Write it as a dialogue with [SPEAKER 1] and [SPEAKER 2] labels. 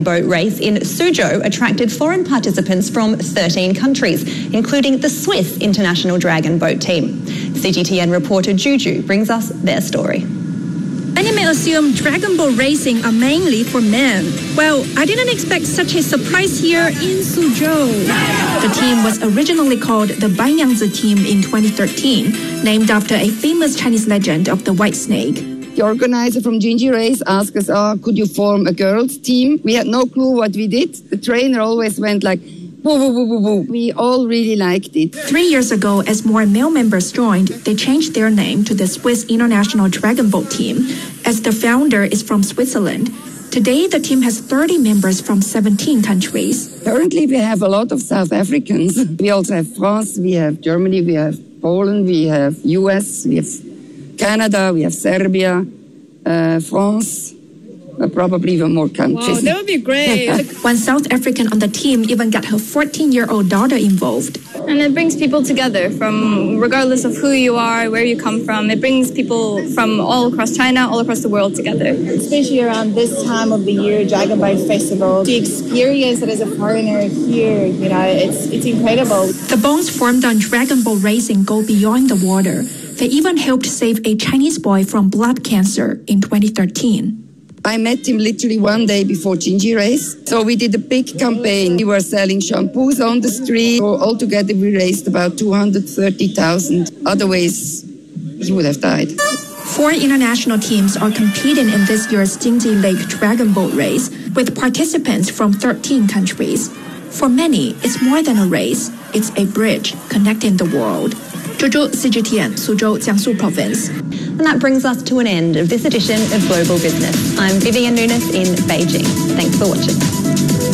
[SPEAKER 1] Boat race in Suzhou attracted foreign participants from 13 countries, including the Swiss International Dragon Boat team. CGTN reporter Juju brings us their story.
[SPEAKER 2] Many may assume dragon boat racing are mainly for men. Well, I didn't expect such a surprise here in Suzhou. The team was originally called the Banyangzi team in 2013, named after a famous Chinese legend of the white snake.
[SPEAKER 3] The organizer from Jinji Race asked us, could you form a girls' team? We had no clue what we did. The trainer always went like, woo, woo, woo, woo, woo. We all really liked it.
[SPEAKER 2] 3 years ago, as more male members joined, they changed their name to the Swiss International Dragon Boat team, as the founder is from Switzerland. Today, the team has 30 members from 17 countries.
[SPEAKER 3] Currently, we have a lot of South Africans. We also have France, we have Germany, we have Poland, we have US, we have Canada, we have Serbia, France, probably even more countries.
[SPEAKER 2] Wow, that would be great. One South African on the team even got her 14-year-old daughter involved.
[SPEAKER 4] And it brings people together from regardless of who you are, where you come from. It brings people from all across China, all across the world together.
[SPEAKER 5] Especially around this time of the year, Dragon Boat Festival, to experience it as a foreigner here, it's incredible.
[SPEAKER 2] The bonds formed on dragon boat racing go beyond the water. They even helped save a Chinese boy from blood cancer in 2013.
[SPEAKER 3] I met him literally one day before Jinji Race. So we did a big campaign. We were selling shampoos on the street. So altogether we raised about 230,000. Otherwise, he would have died.
[SPEAKER 2] 4 international teams are competing in this year's Jingji Lake Dragon Boat Race, with participants from 13 countries. For many, it's more than a race. It's a bridge connecting the world. Zhuzhou, CGTN, Suzhou, Jiangsu Province.
[SPEAKER 1] And that brings us to an end of this edition of Global Business. I'm Vivian Nunes in Beijing. Thanks for watching.